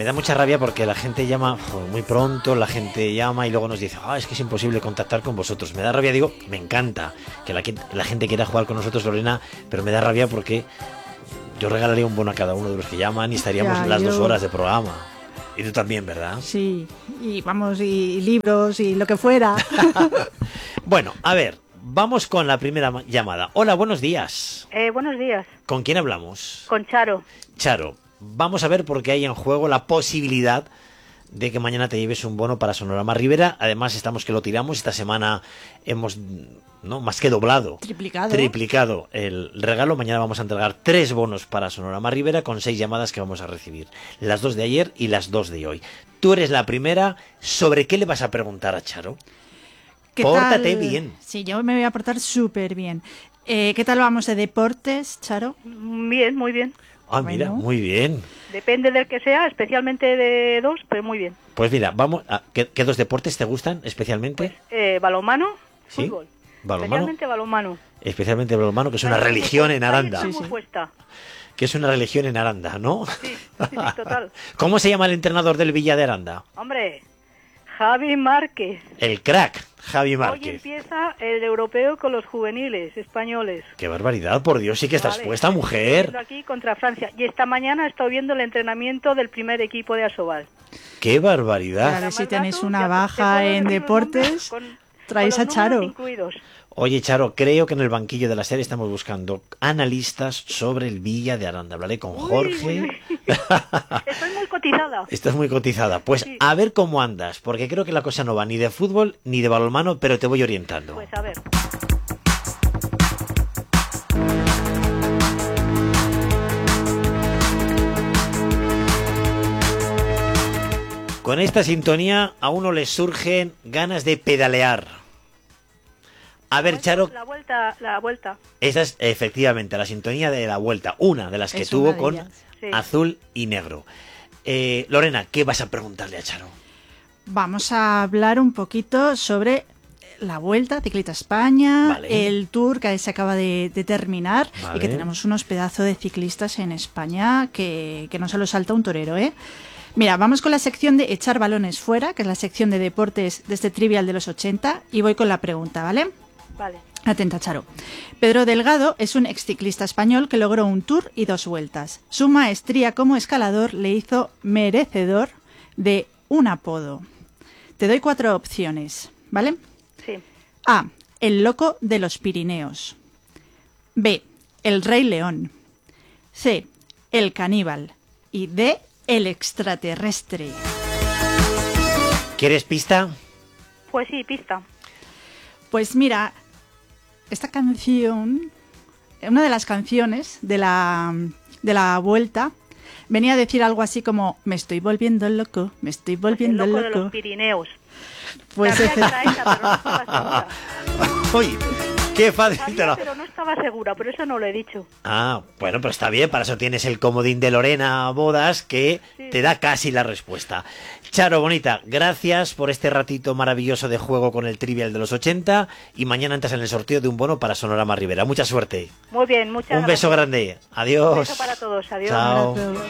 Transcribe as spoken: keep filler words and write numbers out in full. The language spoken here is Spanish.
da mucha rabia porque la gente llama joder, muy pronto, la gente llama y luego nos dice, ah, es que es imposible contactar con vosotros. Me da rabia, digo, me encanta que la, que la gente quiera jugar con nosotros, Lorena, pero me da rabia porque yo regalaría un bono a cada uno de los que llaman y estaríamos Ya, las yo... dos horas de programa. Y tú también, ¿verdad? Sí, y vamos, y libros y lo que fuera. Bueno, a ver, vamos con la primera llamada. Hola, buenos días. Eh, buenos días. ¿Con quién hablamos? Con Charo. Charo, vamos a ver porque hay en juego la posibilidad de que mañana te lleves un bono para Sonorama Rivera. Además, estamos que lo tiramos. Esta semana hemos, no, más que doblado. Triplicado. Triplicado el regalo. Mañana vamos a entregar tres bonos para Sonorama Rivera con seis llamadas que vamos a recibir. Las dos de ayer y las dos de hoy. Tú eres la primera. ¿Sobre qué le vas a preguntar a Charo? ¿Qué Pórtate tal? bien. Sí, yo me voy a portar súper bien. Eh, ¿Qué tal vamos de deportes, Charo? Bien, muy bien. Ah, mira, Bueno. muy bien. Depende del que sea, especialmente de dos, pero muy bien. Pues mira, vamos a, ¿qué, qué dos deportes te gustan especialmente? Eh, balonmano, ¿Sí? fútbol. Balonmano. Especialmente balonmano. Especialmente balonmano, que es una religión en Aranda. Está Sí, muy sí. puesta. Que es una religión en Aranda, ¿no? Sí, sí, sí, total. ¿Cómo se llama el entrenador del Villa de Aranda? Hombre, Javi Márquez. El crack, Javi Hoy Márquez. empieza el europeo con los juveniles españoles. Qué barbaridad, por Dios, sí que estás Vale, puesta, estoy mujer. viendo aquí contra Francia. Y esta mañana estoy viendo el entrenamiento del primer equipo de Asobal. Qué barbaridad. Claro, si Más tenéis datos, una ya te baja puedo en decir los deportes, nombres con- traéis con a los Charo. números incluidos. Oye, Charo, creo que en el banquillo de la serie estamos buscando analistas sobre el Villa de Aranda. Hablaré con Jorge. Uy, uy, uy. Estoy muy cotizada. Estás muy cotizada. Pues Sí. a ver cómo andas, porque creo que la cosa no va ni de fútbol ni de balonmano, pero te voy orientando. Pues a ver. Con esta sintonía a uno le surgen ganas de pedalear. A ver, Charo, La vuelta, la vuelta. esta es efectivamente la sintonía de la vuelta, una de las que Es tuvo una de con ellas. Sí. azul y negro. Eh, Lorena, ¿qué vas a preguntarle a Charo? Vamos a hablar un poquito sobre la Vuelta Ciclista España, Vale. el Tour que se acaba de, de terminar Vale. y que tenemos unos pedazos de ciclistas en España que, que no se los salta un torero, ¿eh? Mira, vamos con la sección de echar balones fuera, que es la sección de deportes de este Trivial de los ochenta, y voy con la pregunta, ¿vale? Vale. Atenta, Charo. Pedro Delgado es un exciclista español que logró un Tour y dos vueltas. Su maestría como escalador le hizo merecedor de un apodo. Te doy cuatro opciones, ¿vale? Sí. A. El loco de los Pirineos. B. El Rey León. C. El caníbal. Y D. El extraterrestre. ¿Quieres pista? Pues sí, pista. Pues mira, esta canción, una de las canciones de la, de la Vuelta, venía a decir algo así como: me estoy volviendo loco, me estoy El volviendo loco de los loco. Pirineos. Pues Sabía que efe- era esa, pero no estaba segura. Uy, qué fácil te Sabía, lo... pero no estaba segura, por eso no lo he dicho. Ah, bueno, pero está bien, para eso tienes el comodín de Lorena Bodas que Sí. te da casi la respuesta. Charo, bonita, gracias por este ratito maravilloso de juego con el Trivial de los ochenta y mañana entras en el sorteo de un bono para Sonorama Rivera. Mucha suerte. Muy bien, muchas Un beso gracias. grande. Adiós. Un beso para todos. Adiós. Chao. Abrazo.